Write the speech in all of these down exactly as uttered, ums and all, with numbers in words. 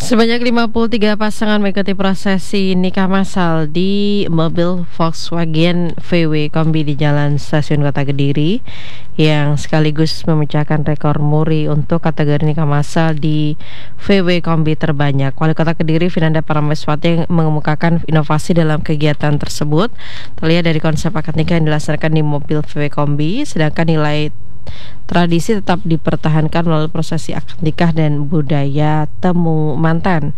Sebanyak lima puluh tiga pasangan mengikuti prosesi nikah massal di mobil Volkswagen V W Kombi di Jalan Stasiun Kota Kediri, yang sekaligus memecahkan rekor muri untuk kategori nikah massal di V W Kombi terbanyak. Wali Kota Kediri Vinanda Parameswati mengemukakan inovasi dalam kegiatan tersebut terlihat dari konsep akad nikah yang dilaksanakan di mobil V W Kombi, sedangkan nilai tradisi tetap dipertahankan melalui prosesi akad nikah dan budaya temu mantan.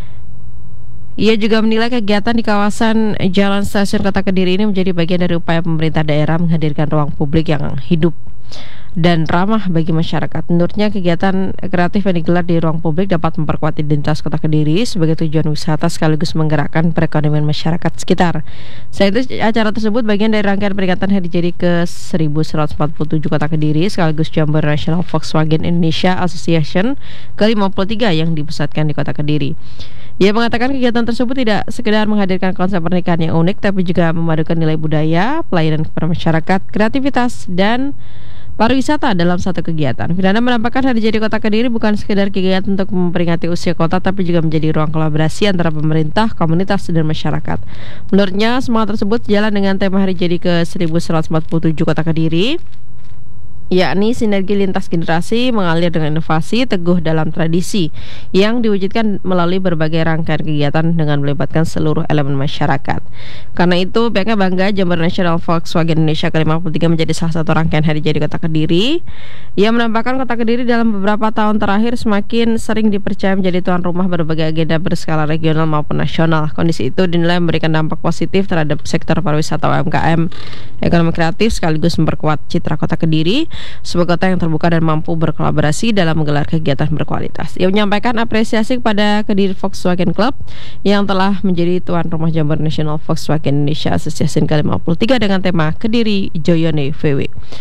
Ia juga menilai kegiatan di kawasan Jalan Stasiun Kota Kediri ini menjadi bagian dari upaya pemerintah daerah menghadirkan ruang publik yang hidup dan ramah bagi masyarakat. Menurutnya, kegiatan kreatif yang digelar di ruang publik dapat memperkuat identitas Kota Kediri sebagai tujuan wisata sekaligus menggerakkan perekonomian masyarakat sekitar. Selain itu, acara tersebut bagian dari rangkaian peringatan Hari Jadi ke seribu seratus empat puluh tujuh Kota Kediri sekaligus Jambore National Volkswagen Indonesia Association ke lima puluh tiga yang dipusatkan di Kota Kediri. Ia mengatakan kegiatan tersebut tidak sekedar menghadirkan konsep pernikahan yang unik, tapi juga memadukan nilai budaya, pelayanan kepada masyarakat, kreativitas, dan pariwisata dalam satu kegiatan. Vinanda menampakkan Hari Jadi Kota Kediri bukan sekedar kegiatan untuk memperingati usia kota, tapi juga menjadi ruang kolaborasi antara pemerintah, komunitas, dan masyarakat. Menurutnya, semangat tersebut sejalan dengan tema Hari Jadi ke seribu seratus empat puluh tujuh Kota Kediri, yakni sinergi lintas generasi mengalir dengan inovasi, teguh dalam tradisi yang diwujudkan melalui berbagai rangkaian kegiatan dengan melibatkan seluruh elemen masyarakat. Karena itu, pihaknya bangga Jambore National Volkswagen Indonesia ke lima puluh tiga menjadi salah satu rangkaian Hari Jadi Kota Kediri. Ia menambahkan Kota Kediri dalam beberapa tahun terakhir semakin sering dipercaya menjadi tuan rumah berbagai agenda berskala regional maupun nasional. Kondisi itu dinilai memberikan dampak positif terhadap sektor pariwisata U M K M, ekonomi kreatif, sekaligus memperkuat citra Kota Kediri sebuah kota yang terbuka dan mampu berkolaborasi dalam menggelar kegiatan berkualitas. Ia menyampaikan apresiasi kepada Kediri Volkswagen Club yang telah menjadi tuan rumah Jambore National Volkswagen Indonesia Association ke lima puluh tiga dengan tema Kediri Joyone V W.